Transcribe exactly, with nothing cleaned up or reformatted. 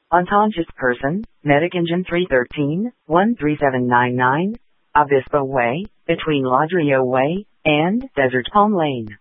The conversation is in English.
Unconscious person, Medic Engine three thirteen, one three seven nine nine, Obispo Way, between Ladrillo Way and Desert Palm Lane.